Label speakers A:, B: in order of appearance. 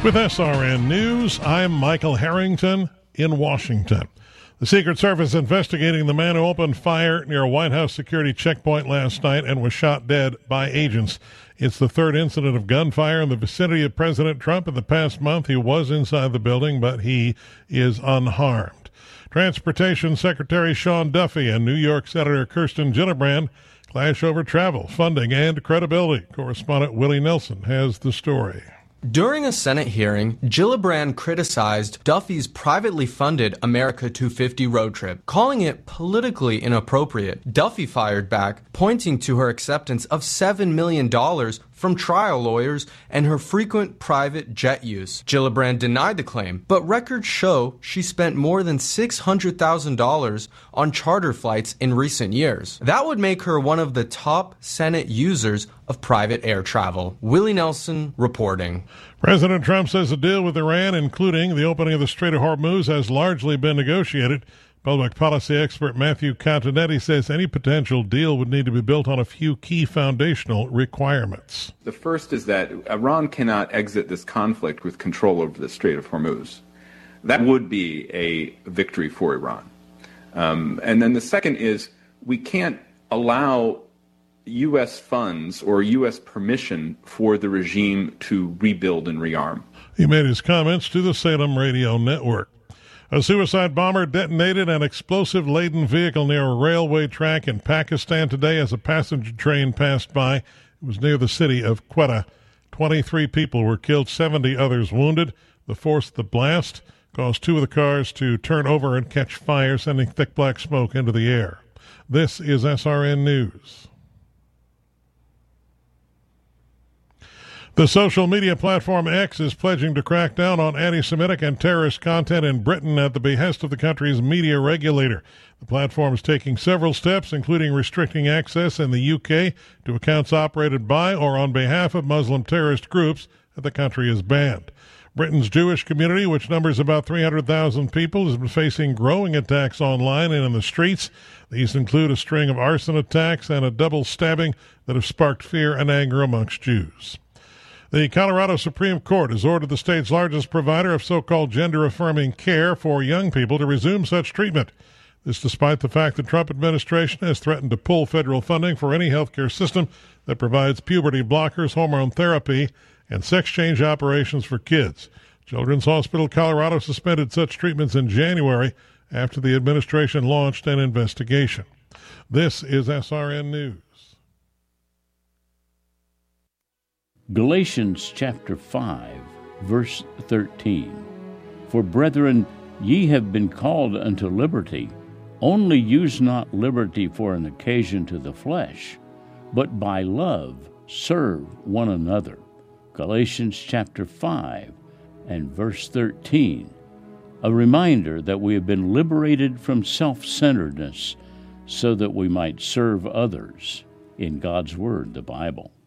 A: With SRN News, I'm Michael Harrington in Washington. The Secret Service investigating the man who opened fire near a White House security checkpoint last night and was shot dead by agents. It's the third incident of gunfire in the vicinity of President Trump in the past month. He was inside the building, but he is unharmed. Transportation Secretary Sean Duffy and New York Senator Kirsten Gillibrand clash over travel, funding, and credibility. Correspondent Willie Nelson has the story.
B: During a Senate hearing, Gillibrand criticized Duffy's privately funded America 250 road trip, calling it politically inappropriate. Duffy fired back, pointing to her acceptance of $7 million from trial lawyers and her frequent private jet use. Gillibrand denied the claim, but records show she spent more than $600,000 on charter flights in recent years. That would make her one of the top Senate users of private air travel. Willie Nelson reporting.
A: President Trump says a deal with Iran, including the opening of the Strait of Hormuz, has largely been negotiated. Public policy expert Matthew Continetti says any potential deal would need to be built on a few key foundational requirements.
C: The first is that Iran cannot exit this conflict with control over the Strait of Hormuz. That would be a victory for Iran. And then the second is we can't allow U.S. funds or U.S. permission for the regime to rebuild and rearm.
A: He made his comments to the Salem Radio Network. A suicide bomber detonated an explosive-laden vehicle near a railway track in Pakistan today as a passenger train passed by. It was near the city of Quetta. 23 people were killed, 70 others wounded. The force of the blast caused two of the cars to turn over and catch fire, sending thick black smoke into the air. This is SRN News. The social media platform X is pledging to crack down on anti-Semitic and terrorist content in Britain at the behest of the country's media regulator. The platform is taking several steps, including restricting access in the UK to accounts operated by or on behalf of Muslim terrorist groups that the country has banned. Britain's Jewish community, which numbers about 300,000 people, has been facing growing attacks online and in the streets. These include a string of arson attacks and a double stabbing that have sparked fear and anger amongst Jews. The Colorado Supreme Court has ordered the state's largest provider of so-called gender-affirming care for young people to resume such treatment. This despite the fact the Trump administration has threatened to pull federal funding for any healthcare system that provides puberty blockers, hormone therapy, and sex change operations for kids. Children's Hospital Colorado suspended such treatments in January after the administration launched an investigation. This is SRN News.
D: Galatians chapter 5, verse 13. For brethren, ye have been called unto liberty. Only use not liberty for an occasion to the flesh, but by love serve one another. Galatians chapter 5 and verse 13. A reminder that we have been liberated from self-centeredness so that we might serve others in God's Word, the Bible.